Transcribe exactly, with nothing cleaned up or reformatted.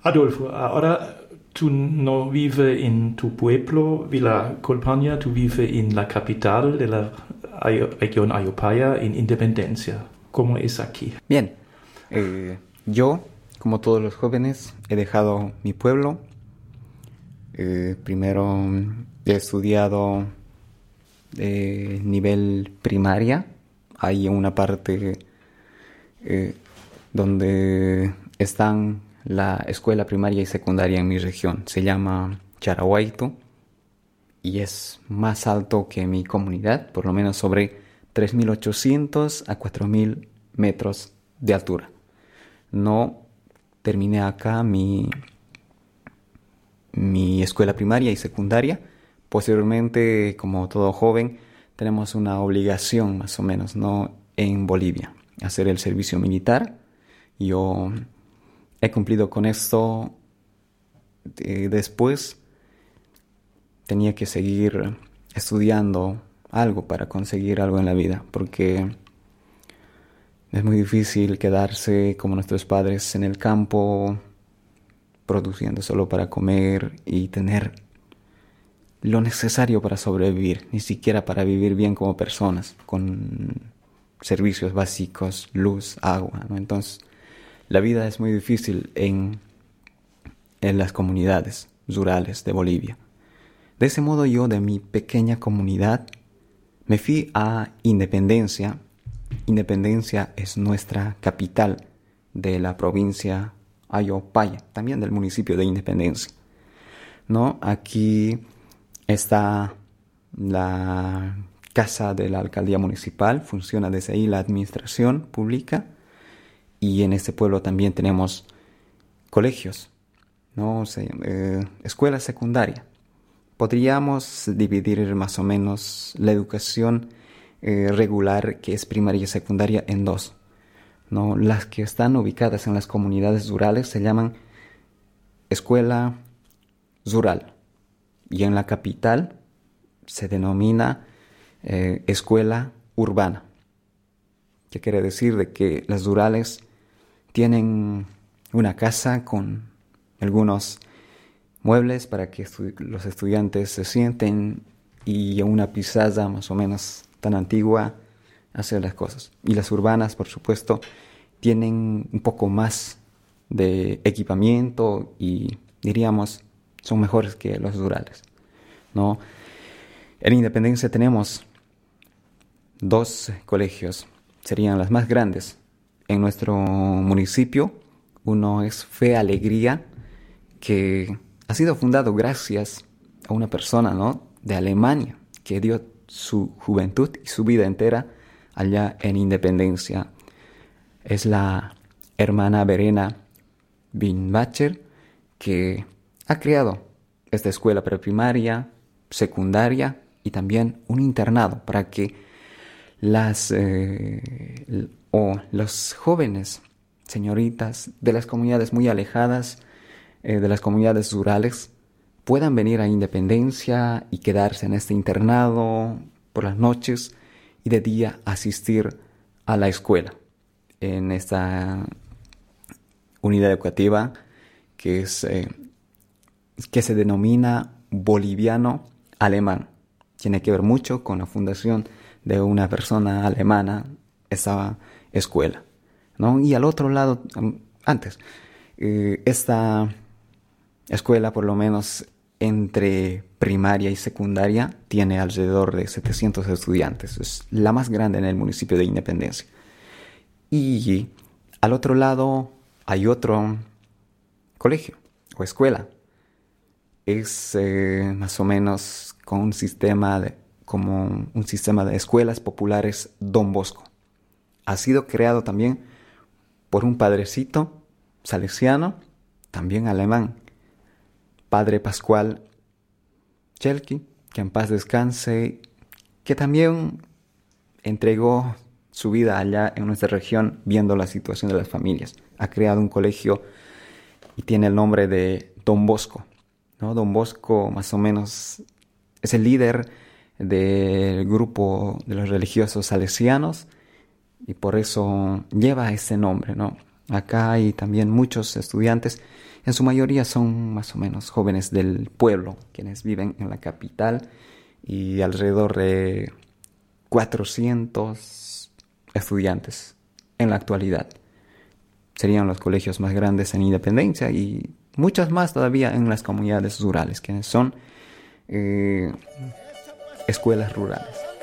Adolfo, ahora tú no vives en tu pueblo, Villa Colpania, tú vives en la capital de la Ay- región Ayopaya, en Independencia. ¿Cómo es aquí? Bien, eh, yo, como todos los jóvenes, he dejado mi pueblo. Eh, primero mm, he estudiado eh, nivel primaria. Hay una parte eh, donde están la escuela primaria y secundaria en mi región. Se llama Charahuayto y es más alto que mi comunidad, por lo menos sobre tres mil ochocientos a cuatro mil metros de altura. No terminé acá mi, mi escuela primaria y secundaria. Posteriormente, como todo joven, tenemos una obligación más o menos, ¿no? En Bolivia, hacer el servicio militar. Yo he cumplido con esto. Eh, después tenía que seguir estudiando algo para conseguir algo en la vida, porque es muy difícil quedarse como nuestros padres en el campo, produciendo solo para comer y tener lo necesario para sobrevivir, ni siquiera para vivir bien como personas, con servicios básicos, luz, agua, ¿no? Entonces, la vida es muy difícil en, en las comunidades rurales de Bolivia. De ese modo yo, de mi pequeña comunidad, me fui a Independencia. Independencia es nuestra capital de la provincia Ayopaya, también del municipio de Independencia, ¿no? Aquí está la casa de la alcaldía municipal, funciona desde ahí la administración pública, y en este pueblo también tenemos colegios, ¿no? O sea, eh, escuela secundaria. Podríamos dividir más o menos la educación eh, regular, que es primaria y secundaria, en dos, ¿no? Las que están ubicadas en las comunidades rurales se llaman escuela rural, y en la capital se denomina eh, escuela urbana. ¿Qué quiere decir? De que las rurales tienen una casa con algunos muebles para que estu- los estudiantes se sienten, y una pizarra más o menos tan antigua hacer las cosas. Y las urbanas, por supuesto, tienen un poco más de equipamiento y, diríamos, son mejores que los rurales, ¿no? En Independencia tenemos dos colegios, serían las más grandes en nuestro municipio. Uno es Fe Alegría, que ha sido fundado gracias a una persona, ¿no?, de Alemania, que dio su juventud y su vida entera allá en Independencia. Es la hermana Verena Binbacher, que ha creado esta escuela preprimaria, secundaria y también un internado para que las eh, o los jóvenes señoritas de las comunidades muy alejadas, eh, de las comunidades rurales, puedan venir a Independencia y quedarse en este internado por las noches, y de día asistir a la escuela en esta unidad educativa que es eh, que se denomina boliviano alemán. Tiene que ver mucho con la fundación de una persona alemana esa escuela, ¿no? Y al otro lado, antes, eh, esta escuela, por lo menos entre primaria y secundaria, tiene alrededor de setecientos estudiantes. Es la más grande en el municipio de Independencia. Y al otro lado hay otro colegio o escuela. Es eh, más o menos con un sistema de, como un sistema de escuelas populares Don Bosco. Ha sido creado también por un padrecito salesiano, también alemán, Padre Pascual Chelki, que en paz descanse, que también entregó su vida allá en nuestra región viendo la situación de las familias. Ha creado un colegio y tiene el nombre de Don Bosco, ¿no? Don Bosco más o menos es el líder del grupo de los religiosos salesianos y por eso lleva ese nombre, ¿no? Acá hay también muchos estudiantes, en su mayoría son más o menos jóvenes del pueblo, quienes viven en la capital, y alrededor de cuatrocientos estudiantes en la actualidad. Serían los colegios más grandes en Independencia y muchas más todavía en las comunidades rurales, que son eh, escuelas rurales.